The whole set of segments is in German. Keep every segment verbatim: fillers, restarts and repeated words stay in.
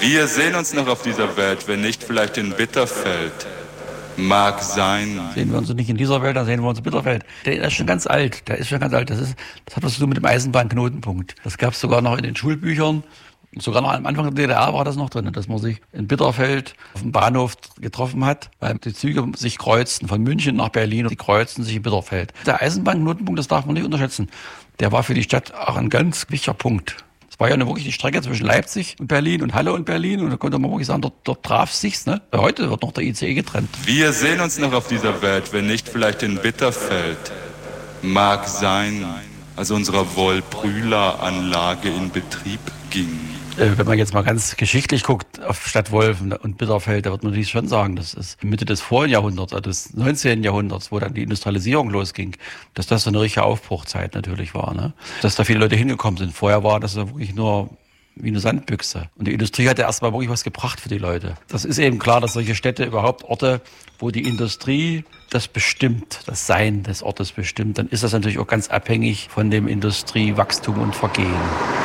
Wir sehen uns noch auf dieser Welt, wenn nicht vielleicht in Bitterfeld. Mag sein. Sehen wir uns nicht in dieser Welt, dann sehen wir uns in Bitterfeld. Der ist schon ganz alt, der ist schon ganz alt. Das ist, das hat was zu tun mit dem Eisenbahnknotenpunkt. Das gab es sogar noch in den Schulbüchern. Sogar noch am Anfang der D D R war das noch drin, dass man sich in Bitterfeld auf dem Bahnhof getroffen hat, weil die Züge sich kreuzten, von München nach Berlin, und die kreuzten sich in Bitterfeld. Der Eisenbahnknotenpunkt, das darf man nicht unterschätzen, der war für die Stadt auch ein ganz wichtiger Punkt. Es war ja eine wirklich die Strecke zwischen Leipzig und Berlin und Halle und Berlin, und da konnte man wirklich sagen, dort, dort traf sich's, ne? Heute wird noch der I C E getrennt. Wir sehen uns noch auf dieser Welt, wenn nicht vielleicht in Bitterfeld. Mag sein, als unsere Wollbrühler-Anlage in Betrieb ging. Wenn man jetzt mal ganz geschichtlich guckt auf Stadt Wolfen und Bitterfeld, da wird man natürlich schon sagen, das ist Mitte des vorigen Jahrhunderts, also des neunzehnten Jahrhunderts, wo dann die Industrialisierung losging, dass das so eine richtige Aufbruchzeit natürlich war, ne? Dass da viele Leute hingekommen sind. Vorher war das ja wirklich nur wie eine Sandbüchse. Und die Industrie hat ja erstmal wirklich was gebracht für die Leute. Das ist eben klar, dass solche Städte überhaupt Orte, wo die Industrie das bestimmt, das Sein des Ortes bestimmt, dann ist das natürlich auch ganz abhängig von dem Industriewachstum und Vergehen.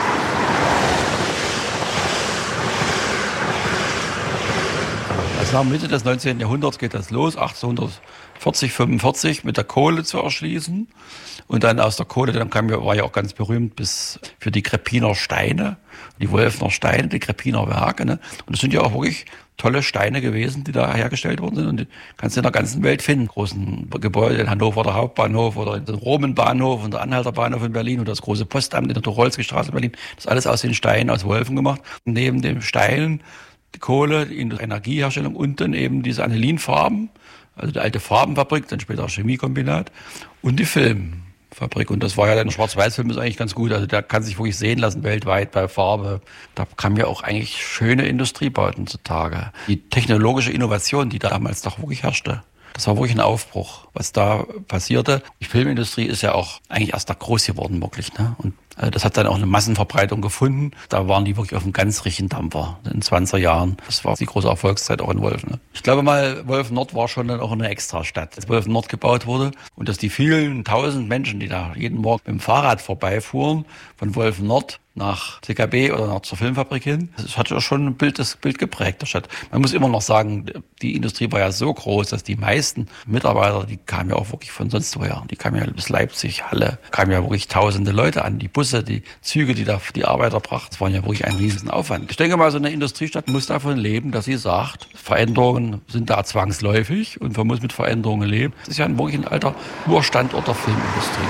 Also Mitte des neunzehnten Jahrhunderts geht das los, achtzehnhundertvierzig, fünfundvierzig mit der Kohle zu erschließen. Und dann aus der Kohle, dann kam ja, war ja auch ganz berühmt bis für die Krepiner Steine, die Wolfener Steine, die Krepiner Werke, ne? Und das sind ja auch wirklich tolle Steine gewesen, die da hergestellt worden sind, und die kannst du in der ganzen Welt finden. Großen Gebäude in Hannover, der Hauptbahnhof, oder den Romenbahnhof und der Anhalterbahnhof in Berlin oder das große Postamt in der Tucholsky-Straße in Berlin. Das ist alles aus den Steinen aus Wolfen gemacht. Und neben dem Stein die Kohle, die Energieherstellung und dann eben diese Anilinfarben, also die alte Farbenfabrik, dann später Chemiekombinat und die Filmfabrik. Und das war ja dann, Schwarz-Weiß-Film ist eigentlich ganz gut, also der kann sich wirklich sehen lassen weltweit bei Farbe. Da kamen ja auch eigentlich schöne Industriebauten zutage. Die technologische Innovation, die da damals doch wirklich herrschte, das war wirklich ein Aufbruch, was da passierte. Die Filmindustrie ist ja auch eigentlich erst da groß geworden, wirklich, ne? Und äh, das hat dann auch eine Massenverbreitung gefunden. Da waren die wirklich auf einem ganz richtigen Dampfer in den zwanziger Jahren. Das war die große Erfolgszeit auch in Wolfen, ne? Ich glaube mal, Wolfen Nord war schon dann auch eine Extrastadt, als Wolfen Nord gebaut wurde. Und dass die vielen tausend Menschen, die da jeden Morgen mit dem Fahrrad vorbeifuhren, von Wolfen Nord nach C K B oder nach zur Filmfabrik hin. Das hat ja schon ein Bild, das Bild geprägt der Stadt. Man muss immer noch sagen, die Industrie war ja so groß, dass die meisten Mitarbeiter, die kamen ja auch wirklich von sonst woher. Die kamen ja bis Leipzig, Halle, kamen ja wirklich tausende Leute an. Die Busse, die Züge, die da die Arbeiter brachten, das waren ja wirklich ein riesen Aufwand. Ich denke mal, so eine Industriestadt muss davon leben, dass sie sagt, Veränderungen sind da zwangsläufig und man muss mit Veränderungen leben. Das ist ja wirklich ein alter Urstandort der Filmindustrie.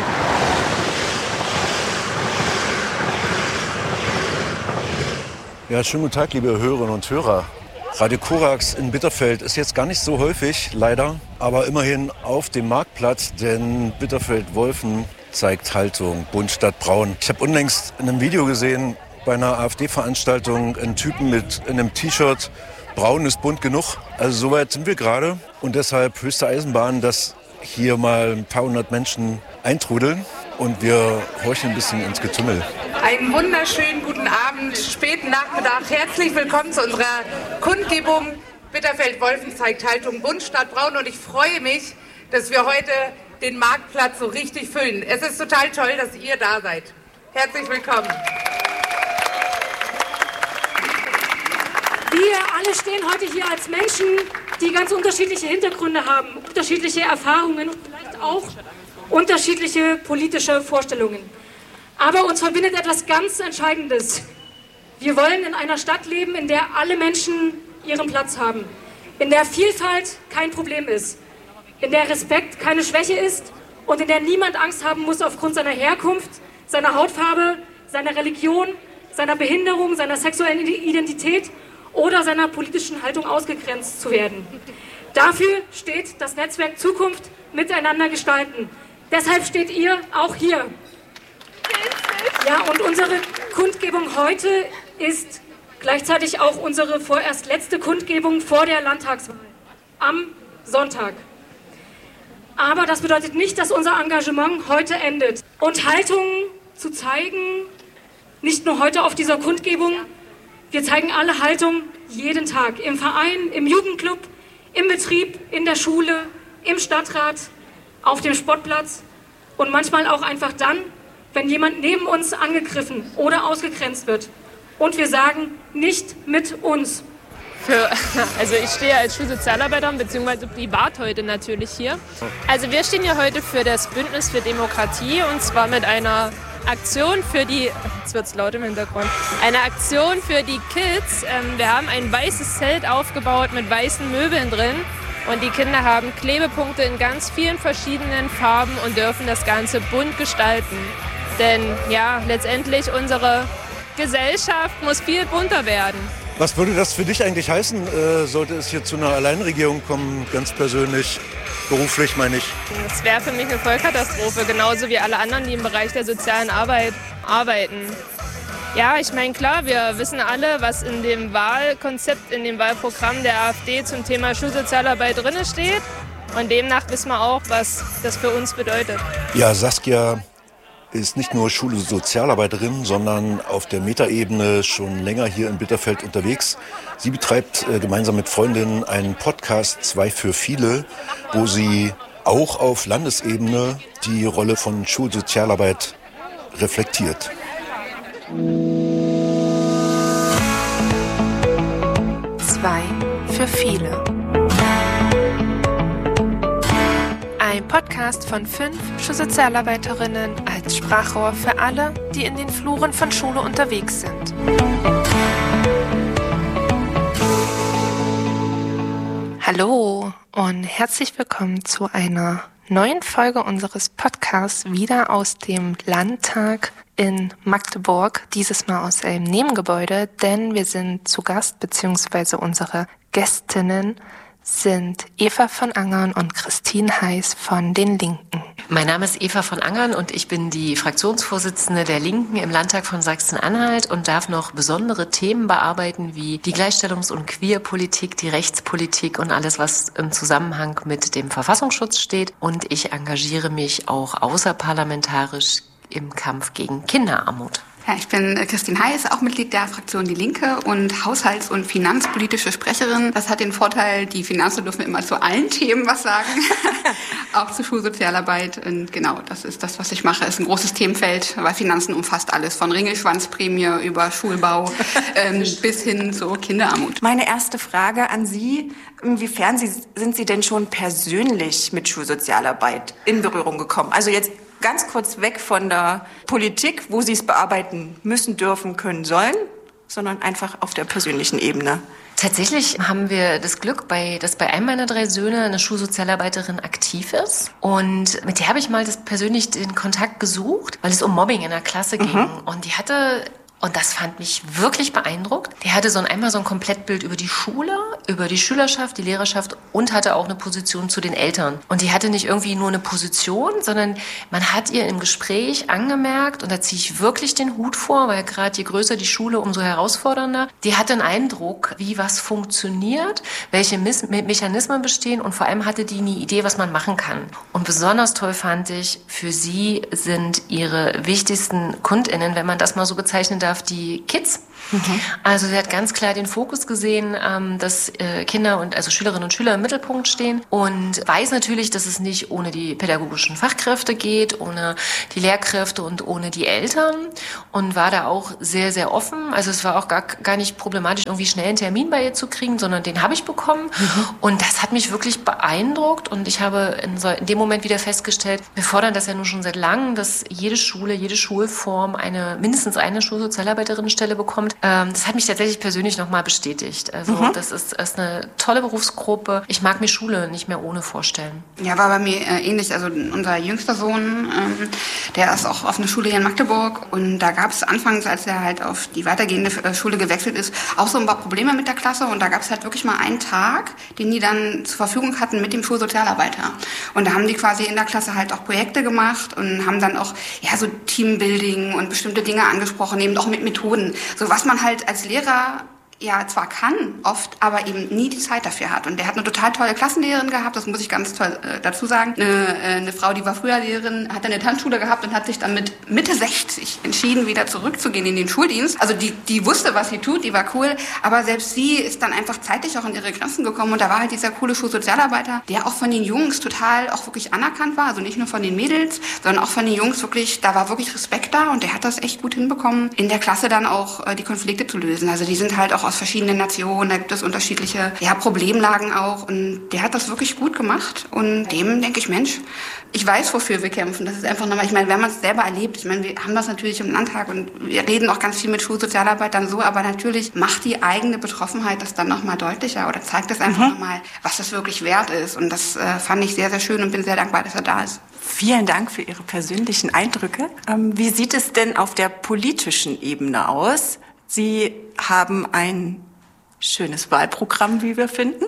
Ja, schönen guten Tag, liebe Hörerinnen und Hörer. Radio Korax in Bitterfeld ist jetzt gar nicht so häufig, leider, aber immerhin auf dem Marktplatz, denn Bitterfeld-Wolfen zeigt Haltung, bunt statt braun. Ich habe unlängst in einem Video gesehen, bei einer AfD-Veranstaltung, einen Typen mit einem T-Shirt, braun ist bunt genug. Also soweit sind wir gerade und deshalb höchste Eisenbahn, dass hier mal ein paar hundert Menschen eintrudeln und wir horchen ein bisschen ins Getümmel. Einen wunderschönen guten Abend, späten Nachmittag. Herzlich willkommen zu unserer Kundgebung Bitterfeld-Wolfen zeigt Haltung, bunt statt braun. Und ich freue mich, dass wir heute den Marktplatz so richtig füllen. Es ist total toll, dass ihr da seid. Herzlich willkommen. Wir alle stehen heute hier als Menschen, die ganz unterschiedliche Hintergründe haben, unterschiedliche Erfahrungen und vielleicht auch unterschiedliche politische Vorstellungen. Aber uns verbindet etwas ganz Entscheidendes. Wir wollen in einer Stadt leben, in der alle Menschen ihren Platz haben, in der Vielfalt kein Problem ist, in der Respekt keine Schwäche ist und in der niemand Angst haben muss, aufgrund seiner Herkunft, seiner Hautfarbe, seiner Religion, seiner Behinderung, seiner sexuellen Identität oder seiner politischen Haltung ausgegrenzt zu werden. Dafür steht das Netzwerk Zukunft miteinander gestalten. Deshalb steht ihr auch hier. Ja, und unsere Kundgebung heute ist gleichzeitig auch unsere vorerst letzte Kundgebung vor der Landtagswahl am Sonntag. Aber das bedeutet nicht, dass unser Engagement heute endet. Und Haltung zu zeigen, nicht nur heute auf dieser Kundgebung, wir zeigen alle Haltung jeden Tag. Im Verein, im Jugendclub, im Betrieb, in der Schule, im Stadtrat, auf dem Sportplatz und manchmal auch einfach dann, wenn jemand neben uns angegriffen oder ausgegrenzt wird. Und wir sagen, nicht mit uns. Für, also ich stehe als Schulsozialarbeiterin bzw. privat heute natürlich hier. Also wir stehen ja heute für das Bündnis für Demokratie und zwar mit einer Aktion für die, jetzt wird's laut im Hintergrund, eine Aktion für die Kids. Wir haben ein weißes Zelt aufgebaut mit weißen Möbeln drin und die Kinder haben Klebepunkte in ganz vielen verschiedenen Farben und dürfen das Ganze bunt gestalten. Denn ja, letztendlich unsere Gesellschaft muss viel bunter werden. Was würde das für dich eigentlich heißen, äh, sollte es hier zu einer Alleinregierung kommen, ganz persönlich, beruflich meine ich? Das wäre für mich eine Vollkatastrophe, genauso wie alle anderen, die im Bereich der sozialen Arbeit arbeiten. Ja, ich meine, klar, wir wissen alle, was in dem Wahlkonzept, in dem Wahlprogramm der AfD zum Thema Schulsozialarbeit drin steht. Und demnach wissen wir auch, was das für uns bedeutet. Ja, Saskia ist nicht nur Schulsozialarbeiterin, sondern auf der Metaebene schon länger hier in Bitterfeld unterwegs. Sie betreibt äh, gemeinsam mit Freundinnen einen Podcast zwei für viele, wo sie auch auf Landesebene die Rolle von Schulsozialarbeit reflektiert. Zwei für viele. Ein Podcast von fünf Schulsozialarbeiterinnen als Sprachrohr für alle, die in den Fluren von Schule unterwegs sind. Hallo und herzlich willkommen zu einer neuen Folge unseres Podcasts, wieder aus dem Landtag in Magdeburg, dieses Mal aus einem Nebengebäude, denn wir sind zu Gast, beziehungsweise unsere Gästinnen sind Eva von Angern und Christine Heiß von den Linken. Mein Name ist Eva von Angern und ich bin die Fraktionsvorsitzende der Linken im Landtag von Sachsen-Anhalt und darf noch besondere Themen bearbeiten wie die Gleichstellungs- und Queerpolitik, die Rechtspolitik und alles, was im Zusammenhang mit dem Verfassungsschutz steht. Und ich engagiere mich auch außerparlamentarisch im Kampf gegen Kinderarmut. Ja, ich bin Christine Heiß, auch Mitglied der Fraktion Die Linke und haushalts- und finanzpolitische Sprecherin. Das hat den Vorteil, die Finanzen dürfen immer zu allen Themen was sagen, auch zur Schulsozialarbeit. Und genau, das ist das, was ich mache. Es ist ein großes Themenfeld, weil Finanzen umfasst alles, von Ringelschwanzprämie über Schulbau ähm, bis hin zur Kinderarmut. Meine erste Frage an Sie, inwiefern Sie, sind Sie denn schon persönlich mit Schulsozialarbeit in Berührung gekommen? Also jetzt ganz kurz weg von der Politik, wo Sie es bearbeiten müssen, dürfen, können, sollen, sondern einfach auf der persönlichen Ebene. Tatsächlich haben wir das Glück, bei, dass bei einem meiner drei Söhne eine Schulsozialarbeiterin aktiv ist. Und mit der habe ich mal das persönlich den Kontakt gesucht, weil es um Mobbing in der Klasse ging. Mhm. Und die hatte... Und das fand mich wirklich beeindruckt. Der hatte so ein, einmal so ein Komplettbild über die Schule, über die Schülerschaft, die Lehrerschaft und hatte auch eine Position zu den Eltern. Und die hatte nicht irgendwie nur eine Position, sondern man hat ihr im Gespräch angemerkt, und da ziehe ich wirklich den Hut vor, weil gerade je größer die Schule, umso herausfordernder. Die hatte einen Eindruck, wie was funktioniert, welche Mis- Mechanismen bestehen und vor allem hatte die eine Idee, was man machen kann. Und besonders toll fand ich, für sie sind ihre wichtigsten KundInnen, wenn man das mal so bezeichnen darf, die Kids. Mhm. Also sie hat ganz klar den Fokus gesehen, dass Kinder und also Schülerinnen und Schüler im Mittelpunkt stehen und weiß natürlich, dass es nicht ohne die pädagogischen Fachkräfte geht, ohne die Lehrkräfte und ohne die Eltern und war da auch sehr, sehr offen. Also es war auch gar, gar nicht problematisch, irgendwie schnell einen Termin bei ihr zu kriegen, sondern den habe ich bekommen mhm. und das hat mich wirklich beeindruckt und ich habe in, so, in dem Moment wieder festgestellt, wir fordern das ja nun schon seit langem, dass jede Schule, jede Schulform eine mindestens eine Schulsozialarbeiterinnenstelle bekommt. Das hat mich tatsächlich persönlich nochmal bestätigt. Also mhm. das ist, ist eine tolle Berufsgruppe. Ich mag mir Schule nicht mehr ohne vorstellen. Ja, war bei mir äh, ähnlich. Also unser jüngster Sohn, ähm, der ist auch auf eine Schule hier in Magdeburg und da gab es anfangs, als er halt auf die weitergehende äh, Schule gewechselt ist, auch so ein paar Probleme mit der Klasse und da gab es halt wirklich mal einen Tag, den die dann zur Verfügung hatten mit dem Schulsozialarbeiter. Und da haben die quasi in der Klasse halt auch Projekte gemacht und haben dann auch ja so Teambuilding und bestimmte Dinge angesprochen, eben auch mit Methoden. So was man halt als Lehrer ja zwar kann, oft, aber eben nie die Zeit dafür hat. Und der hat eine total tolle Klassenlehrerin gehabt, das muss ich ganz toll äh, dazu sagen. Eine, äh, eine Frau, die war früher Lehrerin, hat eine Tanzschule gehabt und hat sich dann mit Mitte sechzig entschieden, wieder zurückzugehen in den Schuldienst. Also die, die wusste, was sie tut, die war cool, aber selbst sie ist dann einfach zeitlich auch in ihre Grenzen gekommen. Und da war halt dieser coole Schulsozialarbeiter, der auch von den Jungs total auch wirklich anerkannt war, also nicht nur von den Mädels, sondern auch von den Jungs wirklich, da war wirklich Respekt da und der hat das echt gut hinbekommen, in der Klasse dann auch äh, die Konflikte zu lösen. Also die sind halt auch aus verschiedenen Nationen, da gibt es unterschiedliche ja, Problemlagen auch und der hat das wirklich gut gemacht und dem denke ich, Mensch, ich weiß, wofür wir kämpfen. Das ist einfach nochmal, ich meine, wenn man es selber erlebt, ich meine, wir haben das natürlich im Landtag und wir reden auch ganz viel mit Schulsozialarbeitern so, aber natürlich macht die eigene Betroffenheit das dann nochmal deutlicher oder zeigt es einfach mhm. nochmal, was das wirklich wert ist und das äh, fand ich sehr, sehr schön und bin sehr dankbar, dass er da ist. Vielen Dank für Ihre persönlichen Eindrücke. Ähm, wie sieht es denn auf der politischen Ebene aus? Sie haben ein schönes Wahlprogramm, wie wir finden,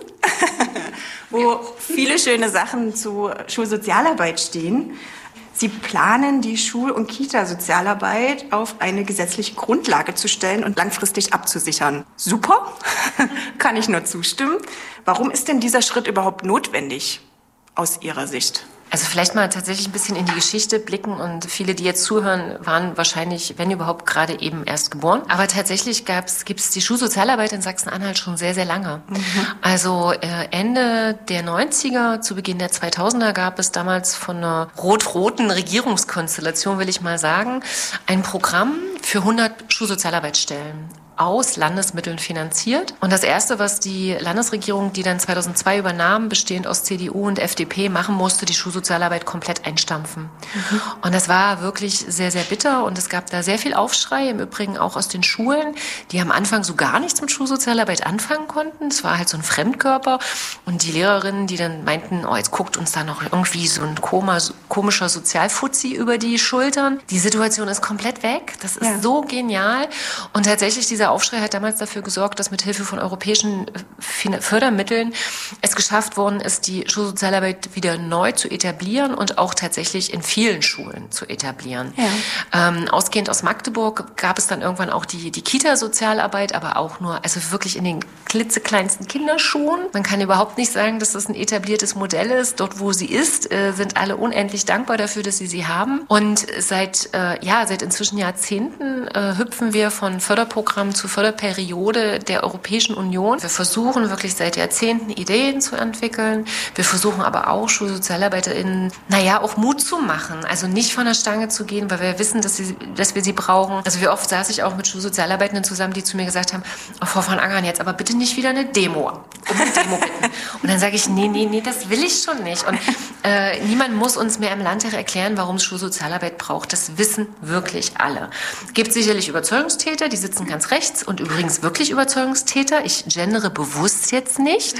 wo viele schöne Sachen zu Schulsozialarbeit stehen. Sie planen, die Schul- und Kita-Sozialarbeit auf eine gesetzliche Grundlage zu stellen und langfristig abzusichern. Super, kann ich nur zustimmen. Warum ist denn dieser Schritt überhaupt notwendig aus Ihrer Sicht? Also vielleicht mal tatsächlich ein bisschen in die Geschichte blicken und viele, die jetzt zuhören, waren wahrscheinlich, wenn überhaupt, gerade eben erst geboren. Aber tatsächlich gibt es die Schulsozialarbeit in Sachsen-Anhalt schon sehr, sehr lange. Mhm. Also äh, Ende der neunziger, zu Beginn der zweitausender gab es damals von einer rot-roten Regierungskonstellation, will ich mal sagen, ein Programm für hundert Schulsozialarbeitsstellen aus Landesmitteln finanziert. Und das Erste, was die Landesregierung, die dann zweitausendzwei übernahm, bestehend aus C D U und F D P, machen musste, die Schulsozialarbeit komplett einstampfen. Mhm. Und das war wirklich sehr, sehr bitter und es gab da sehr viel Aufschrei, im Übrigen auch aus den Schulen, die am Anfang so gar nichts mit Schulsozialarbeit anfangen konnten. Es war halt so ein Fremdkörper und die Lehrerinnen, die dann meinten, oh, jetzt guckt uns da noch irgendwie so ein komischer Sozialfuzzi über die Schultern. Die Situation ist komplett weg. Das ist ja so genial. Und tatsächlich dieser Aufschrei hat damals dafür gesorgt, dass mit Hilfe von europäischen Fördermitteln es geschafft worden ist, die Schulsozialarbeit wieder neu zu etablieren und auch tatsächlich in vielen Schulen zu etablieren. Ja. Ähm, ausgehend aus Magdeburg gab es dann irgendwann auch die, die Kita-Sozialarbeit, aber auch nur, also wirklich in den klitzekleinsten Kinderschuhen. Man kann überhaupt nicht sagen, dass das ein etabliertes Modell ist. Dort, wo sie ist, äh, sind alle unendlich dankbar dafür, dass sie sie haben. Und seit, äh, ja, seit inzwischen Jahrzehnten äh, hüpfen wir von Förderprogrammen zur Förderperiode der Europäischen Union. Wir versuchen wirklich seit Jahrzehnten Ideen zu entwickeln. Wir versuchen aber auch SchulsozialarbeiterInnen, naja, auch Mut zu machen. Also nicht von der Stange zu gehen, weil wir wissen, dass, sie, dass wir sie brauchen. Also wie oft saß ich auch mit Schulsozialarbeitenden zusammen, die zu mir gesagt haben, oh, Frau von Angern, jetzt aber bitte nicht wieder eine Demo. Um eine Demo bitten. Und dann sage ich, nee, nee, nee, das will ich schon nicht. Und äh, niemand muss uns mehr im Landtag erklären, warum es Schulsozialarbeit braucht. Das wissen wirklich alle. Es gibt sicherlich Überzeugungstäter, die sitzen ganz rechts und übrigens wirklich Überzeugungstäter, ich gendere bewusst jetzt nicht,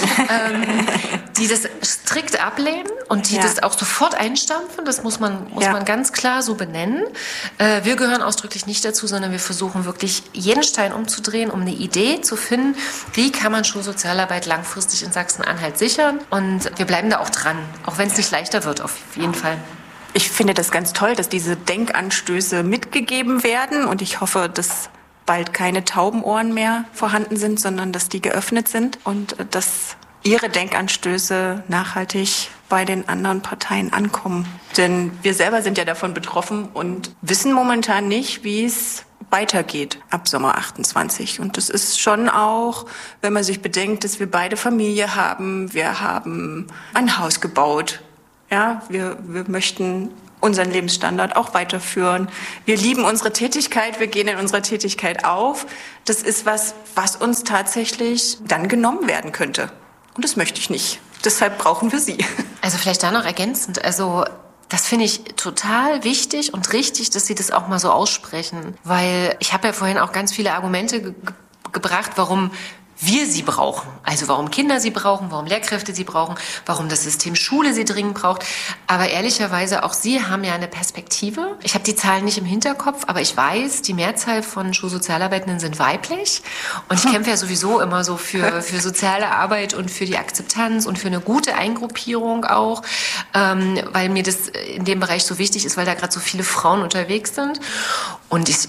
ähm, die das strikt ablehnen und die ja. das auch sofort einstampfen. Das muss man, muss ja. man ganz klar so benennen. Äh, wir gehören ausdrücklich nicht dazu, sondern wir versuchen wirklich jeden Stein umzudrehen, um eine Idee zu finden, wie kann man Schulsozialarbeit langfristig in Sachsen-Anhalt sichern. Und wir bleiben da auch dran, auch wenn es nicht leichter wird, auf jeden Fall. Ich finde das ganz toll, dass diese Denkanstöße mitgegeben werden und ich hoffe, dass bald keine Taubenohren mehr vorhanden sind, sondern dass die geöffnet sind und dass Ihre Denkanstöße nachhaltig bei den anderen Parteien ankommen. Denn wir selber sind ja davon betroffen und wissen momentan nicht, wie es weitergeht ab Sommer achtundzwanzig. Und das ist schon auch, wenn man sich bedenkt, dass wir beide Familie haben, wir haben ein Haus gebaut. Ja, wir, wir möchten unseren Lebensstandard auch weiterführen. Wir lieben unsere Tätigkeit, wir gehen in unserer Tätigkeit auf. Das ist was, was uns tatsächlich dann genommen werden könnte. Und das möchte ich nicht. Deshalb brauchen wir Sie. Also vielleicht da noch ergänzend, also das finde ich total wichtig und richtig, dass Sie das auch mal so aussprechen. Weil ich habe ja vorhin auch ganz viele Argumente ge- gebracht, warum wir sie brauchen. Also warum Kinder sie brauchen, warum Lehrkräfte sie brauchen, warum das System Schule sie dringend braucht. Aber ehrlicherweise, auch Sie haben ja eine Perspektive. Ich habe die Zahlen nicht im Hinterkopf, aber ich weiß, die Mehrzahl von Schulsozialarbeitenden sind weiblich. Und ich kämpfe ja sowieso immer so für, für soziale Arbeit und für die Akzeptanz und für eine gute Eingruppierung auch, ähm, weil mir das in dem Bereich so wichtig ist, weil da gerade so viele Frauen unterwegs sind. Und ich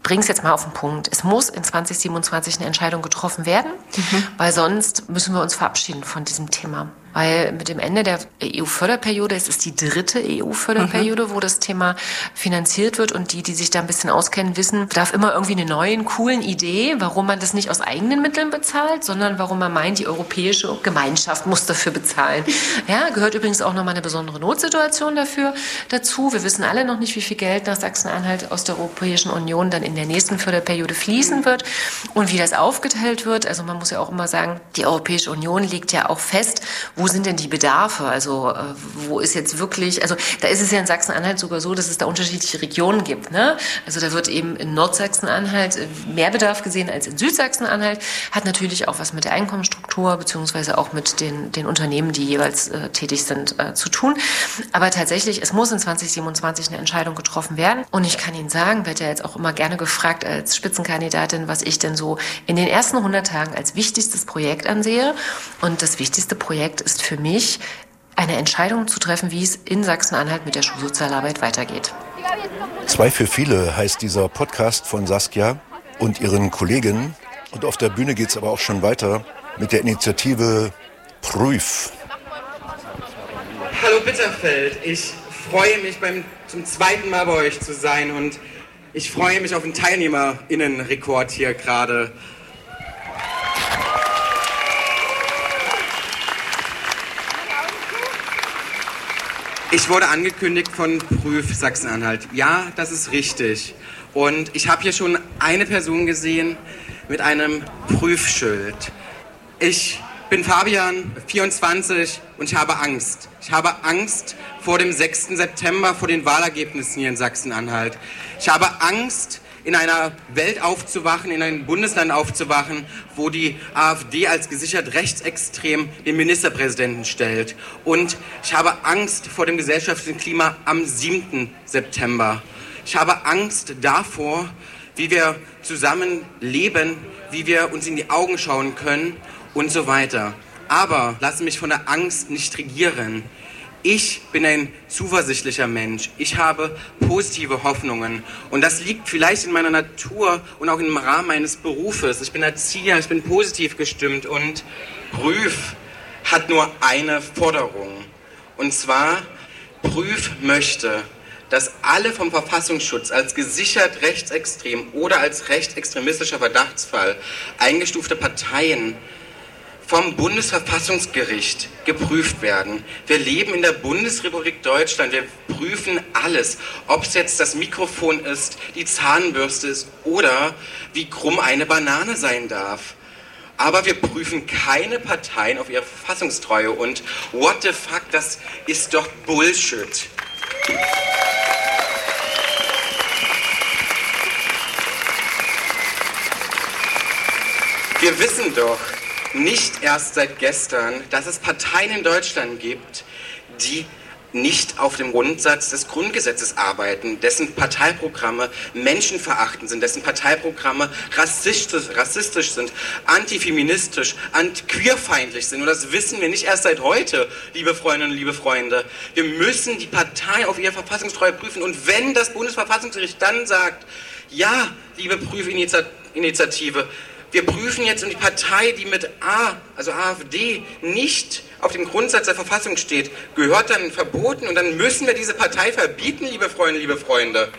bringe es jetzt mal auf den Punkt. Es muss in zwanzig siebenundzwanzig eine Entscheidung getroffen werden, mhm. weil sonst müssen wir uns verabschieden von diesem Thema. Weil mit dem Ende der E U-Förderperiode, es ist die dritte E U-Förderperiode, mhm. wo das Thema finanziert wird und die, die sich da ein bisschen auskennen, wissen, darf immer irgendwie eine neue, coolen Idee, warum man das nicht aus eigenen Mitteln bezahlt, sondern warum man meint, die europäische Gemeinschaft muss dafür bezahlen. Ja, gehört übrigens auch nochmal eine besondere Notsituation dafür dazu. Wir wissen alle noch nicht, wie viel Geld nach Sachsen-Anhalt aus der Europäischen Union dann in der nächsten Förderperiode fließen wird und wie das aufgeteilt wird. Also man muss ja auch immer sagen, die Europäische Union legt ja auch fest, wo sind denn die Bedarfe? Also äh, wo ist jetzt wirklich, also da ist es ja in Sachsen-Anhalt sogar so, dass es da unterschiedliche Regionen gibt. Ne? Also da wird eben in Nordsachsen-Anhalt mehr Bedarf gesehen als in Südsachsen-Anhalt. Hat natürlich auch was mit der Einkommensstruktur beziehungsweise auch mit den, den Unternehmen, die jeweils äh, tätig sind, äh, zu tun. Aber tatsächlich, es muss in zwanzig siebenundzwanzig eine Entscheidung getroffen werden. Und ich kann Ihnen sagen, werde ja jetzt auch immer gerne gefragt als Spitzenkandidatin, was ich denn so in den ersten hundert Tagen als wichtigstes Projekt ansehe. Und das wichtigste Projekt ist für mich, eine Entscheidung zu treffen, wie es in Sachsen-Anhalt mit der Schulsozialarbeit weitergeht. Zwei für viele heißt dieser Podcast von Saskia und ihren Kolleginnen. Und auf der Bühne geht es aber auch schon weiter mit der Initiative Prüf. Hallo Bitterfeld, ich freue mich beim, zum zweiten Mal bei euch zu sein und ich freue mich auf den TeilnehmerInnenrekord hier gerade. Ich wurde angekündigt von Prüf Sachsen-Anhalt. Ja, das ist richtig. Und ich habe hier schon eine Person gesehen mit einem Prüfschild. Ich bin Fabian, vierundzwanzig, und ich habe Angst. Ich habe Angst vor dem sechsten September, vor den Wahlergebnissen hier in Sachsen-Anhalt. Ich habe Angst, in einer Welt aufzuwachen, in einem Bundesland aufzuwachen, wo die AfD als gesichert rechtsextrem den Ministerpräsidenten stellt. Und ich habe Angst vor dem gesellschaftlichen Klima am siebten September. Ich habe Angst davor, wie wir zusammen leben, wie wir uns in die Augen schauen können und so weiter. Aber lasse mich von der Angst nicht regieren. Ich bin ein zuversichtlicher Mensch. Ich habe positive Hoffnungen. Und das liegt vielleicht in meiner Natur und auch im Rahmen meines Berufes. Ich bin Erzieher, ich bin positiv gestimmt. Und Prüf hat nur eine Forderung. Und zwar, Prüf möchte, dass alle vom Verfassungsschutz als gesichert rechtsextrem oder als rechtsextremistischer Verdachtsfall eingestufte Parteien vom Bundesverfassungsgericht geprüft werden. Wir leben in der Bundesrepublik Deutschland. Wir prüfen alles. Ob es jetzt das Mikrofon ist, die Zahnbürste ist oder wie krumm eine Banane sein darf. Aber wir prüfen keine Parteien auf ihre Verfassungstreue. Und what the fuck, das ist doch Bullshit. Wir wissen doch nicht erst seit gestern, dass es Parteien in Deutschland gibt, die nicht auf dem Grundsatz des Grundgesetzes arbeiten, dessen Parteiprogramme menschenverachtend sind, dessen Parteiprogramme rassistisch, rassistisch sind, antifeministisch, anti-queerfeindlich sind. Und das wissen wir nicht erst seit heute, liebe Freundinnen und liebe Freunde. Wir müssen die Partei auf ihre Verfassungstreue prüfen. Und wenn das Bundesverfassungsgericht dann sagt, ja, liebe Prüfinitiative, wir prüfen jetzt und die Partei, die mit A, also AfD, nicht auf dem Grundsatz der Verfassung steht, gehört dann verboten und dann müssen wir diese Partei verbieten, liebe Freunde, liebe Freunde.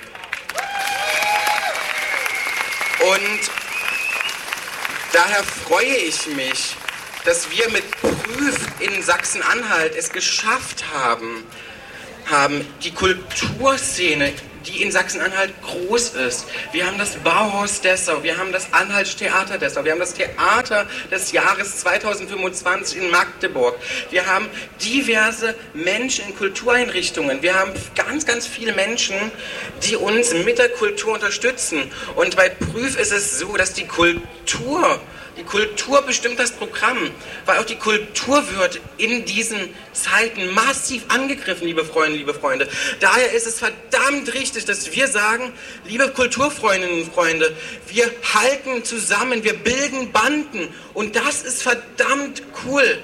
Und daher freue ich mich, dass wir mit Prüf in Sachsen-Anhalt es geschafft haben, haben die Kulturszene, die in Sachsen-Anhalt groß ist. Wir haben das Bauhaus Dessau, wir haben das Anhaltstheater Dessau, wir haben das Theater des Jahres zweitausendfünfundzwanzig in Magdeburg. Wir haben diverse Menschen in Kultureinrichtungen. Wir haben ganz, ganz viele Menschen, die uns mit der Kultur unterstützen. Und bei Prüf ist es so, dass die Kultur Die Kultur bestimmt das Programm, weil auch die Kultur wird in diesen Zeiten massiv angegriffen, liebe Freunde, liebe Freunde. Daher ist es verdammt richtig, dass wir sagen, liebe Kulturfreundinnen und Freunde, wir halten zusammen, wir bilden Banden und das ist verdammt cool.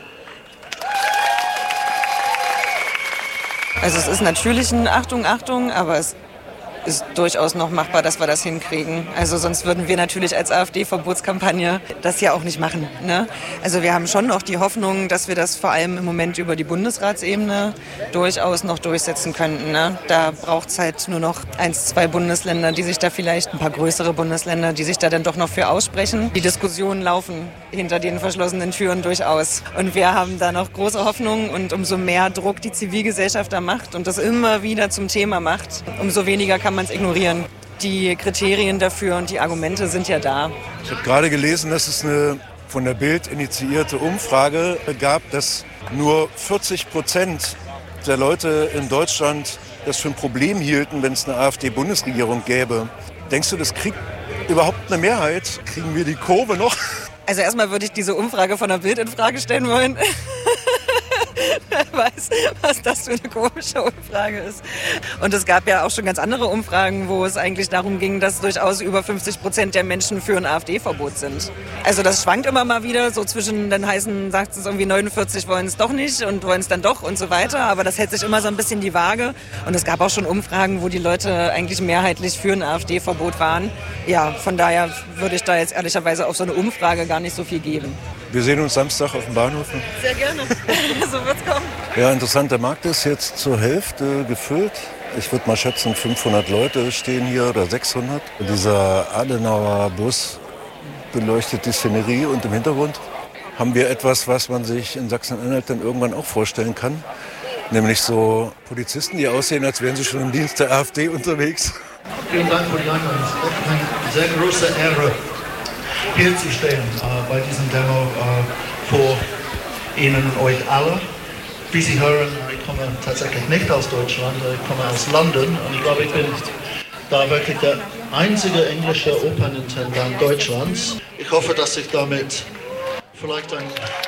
Also es ist natürlich ein Achtung, Achtung, aber es ist durchaus noch machbar, dass wir das hinkriegen. Also sonst würden wir natürlich als AfD-Verbotskampagne das ja auch nicht machen. Ne? Also wir haben schon noch die Hoffnung, dass wir das vor allem im Moment über die Bundesratsebene durchaus noch durchsetzen könnten. Ne? Da braucht es halt nur noch eins, zwei Bundesländer, die sich da vielleicht, ein paar größere Bundesländer, die sich da dann doch noch für aussprechen. Die Diskussionen laufen hinter den verschlossenen Türen durchaus. Und wir haben da noch große Hoffnung und umso mehr Druck die Zivilgesellschaft da macht und das immer wieder zum Thema macht, umso weniger kann man es ignorieren. Die Kriterien dafür und die Argumente sind ja da. Ich habe gerade gelesen, dass es eine von der Bild initiierte Umfrage gab, dass nur vierzig Prozent der Leute in Deutschland das für ein Problem hielten, wenn es eine AfD-Bundesregierung gäbe. Denkst du, das kriegt überhaupt eine Mehrheit? Kriegen wir die Kurve noch? Also erstmal würde ich diese Umfrage von der Bild in Frage stellen wollen. Wer weiß, was das für eine komische Umfrage ist. Und es gab ja auch schon ganz andere Umfragen, wo es eigentlich darum ging, dass durchaus über fünfzig Prozent der Menschen für ein AfD-Verbot sind. Also das schwankt immer mal wieder, so zwischen den heißen, sagt es irgendwie neunundvierzig wollen es doch nicht und wollen es dann doch und so weiter. Aber das hält sich immer so ein bisschen die Waage. Und es gab auch schon Umfragen, wo die Leute eigentlich mehrheitlich für ein AfD-Verbot waren. Ja, von daher würde ich da jetzt ehrlicherweise auf so eine Umfrage gar nicht so viel geben. Wir sehen uns Samstag auf dem Bahnhof. Sehr gerne. So wird's kommen. Ja, interessant. Der Markt ist jetzt zur Hälfte gefüllt. Ich würde mal schätzen, fünfhundert Leute stehen hier oder sechshundert. Dieser Adenauer Bus beleuchtet die Szenerie und im Hintergrund haben wir etwas, was man sich in Sachsen-Anhalt dann irgendwann auch vorstellen kann. Nämlich so Polizisten, die aussehen, als wären sie schon im Dienst der AfD unterwegs. Vielen Dank für die Einladung. Es ist eine sehr große Ehre, hier zu stehen äh, bei diesem Demo äh, vor Ihnen und euch alle. Wie Sie hören, ich komme tatsächlich nicht aus Deutschland, ich komme aus London und ich glaube, ich bin da wirklich der einzige englische Opernintendant Deutschlands. Ich hoffe, dass ich damit vielleicht ein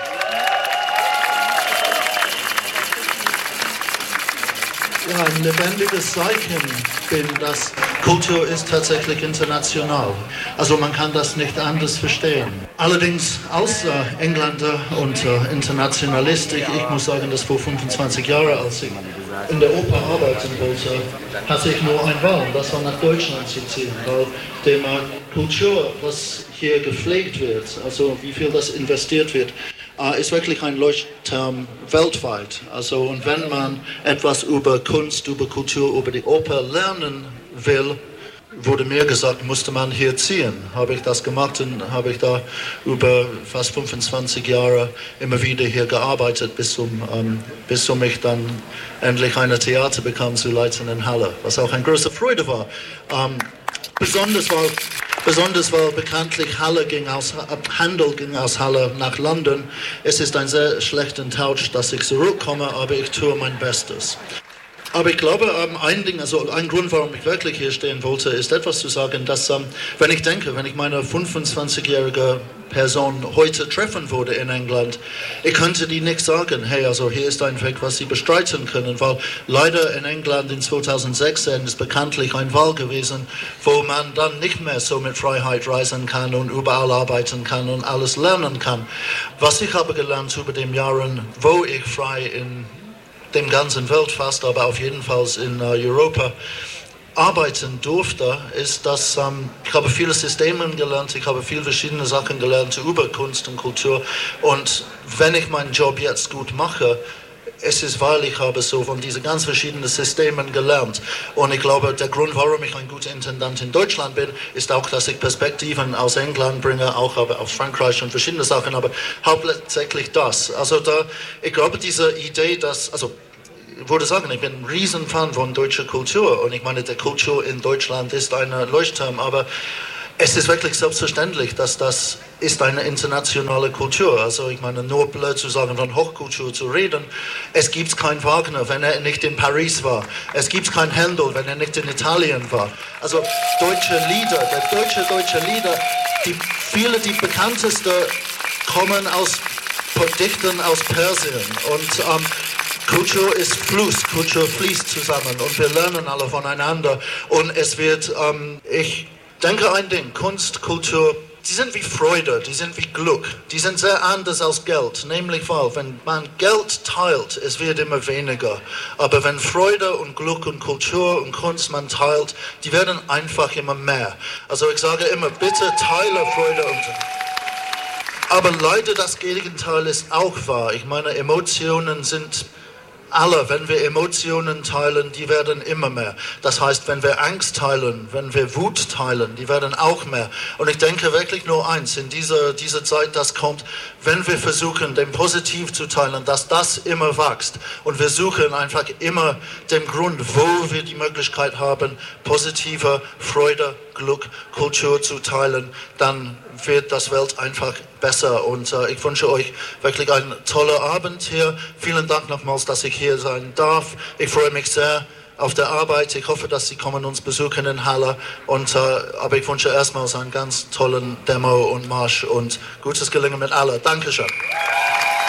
Ja, ein lebendiges Zeichen bin, dass Kultur ist tatsächlich international. Also man kann das nicht anders verstehen. Allerdings als äh, Engländer und äh, Internationalist, ich, ich muss sagen, dass vor fünfundzwanzig Jahren, als ich in der Oper arbeiten wollte, hatte ich nur ein Wahl, das war nach Deutschland zu ziehen, weil Thema Kultur, was hier gepflegt wird, also wie viel das investiert wird, ist wirklich ein Leuchtturm weltweit. Also, und wenn man etwas über Kunst, über Kultur, über die Oper lernen will, wurde mir gesagt, musste man hier ziehen. Habe ich das gemacht und habe ich da über fast fünfundzwanzig Jahre immer wieder hier gearbeitet, bis um, ähm, bis um mich dann endlich ein Theater bekam zu leiten in Halle, was auch eine große Freude war. Ähm, besonders weil Besonders weil bekanntlich Halle ging aus, Handel ging aus Halle nach London. Es ist ein sehr schlechter Tausch, dass ich zurückkomme, aber ich tue mein Bestes. Aber ich glaube, ein Ding, also ein Grund, warum ich wirklich hier stehen wollte, ist etwas zu sagen, dass, wenn ich denke, wenn ich meine fünfundzwanzigjährige Person heute treffen würde in England, ich könnte die nicht sagen, hey, also hier ist ein Weg, was sie bestreiten können, weil leider in England in zweitausendsechzehn ist bekanntlich ein Wahl gewesen, wo man dann nicht mehr so mit Freiheit reisen kann und überall arbeiten kann und alles lernen kann. Was ich habe gelernt über den Jahren, wo ich frei in dem ganzen Welt fast, aber auf jeden Fall in uh, Europa arbeiten durfte, ist, dass ähm, ich habe viele Systeme gelernt, ich habe viele verschiedene Sachen gelernt über Kunst und Kultur und wenn ich meinen Job jetzt gut mache, es ist, weil ich habe so von diesen ganz verschiedenen Systemen gelernt. Und ich glaube, der Grund, warum ich ein guter Intendant in Deutschland bin, ist auch, dass ich Perspektiven aus England bringe, auch aber aus Frankreich und verschiedene Sachen, aber hauptsächlich das. Also da, ich glaube, diese Idee, dass, also ich würde sagen, ich bin ein Riesenfan von deutscher Kultur und ich meine, die Kultur in Deutschland ist ein Leuchtturm, aber es ist wirklich selbstverständlich, dass das ist eine internationale Kultur. Also ich meine, nur blöd zu sagen, von Hochkultur zu reden. Es gibt kein Wagner, wenn er nicht in Paris war. Es gibt kein Händel, wenn er nicht in Italien war. Also deutsche Lieder, der deutsche, deutsche Lieder, die, viele, die bekanntesten kommen aus Dichtern aus Persien und ähm, Kultur ist Fluss, Kultur fließt zusammen und wir lernen alle voneinander und es wird, ähm, ich denke ein Ding, Kunst, Kultur, die sind wie Freude, die sind wie Glück, die sind sehr anders als Geld. Nämlich, weil wenn man Geld teilt, es wird immer weniger. Aber wenn Freude und Glück und Kultur und Kunst man teilt, die werden einfach immer mehr. Also ich sage immer, bitte teile Freude und... Aber leider das Gegenteil ist auch wahr. Ich meine, Emotionen sind... Alle, wenn wir Emotionen teilen, die werden immer mehr. Das heißt, wenn wir Angst teilen, wenn wir Wut teilen, die werden auch mehr. Und ich denke wirklich nur eins, in dieser, dieser Zeit, das kommt, wenn wir versuchen, dem positiv zu teilen, dass das immer wächst. Und wir suchen einfach immer den Grund, wo wir die Möglichkeit haben, positive Freude, Glück, Kultur zu teilen, dann wird das Welt einfach besser. Und äh, ich wünsche euch wirklich einen tollen Abend hier. Vielen Dank nochmals, dass ich hier sein darf. Ich freue mich sehr auf der Arbeit. Ich hoffe, dass Sie kommen uns besuchen in Halle. Und, äh, aber ich wünsche erstmals einen ganz tollen Demo und Marsch und gutes Gelingen mit allen. Dankeschön.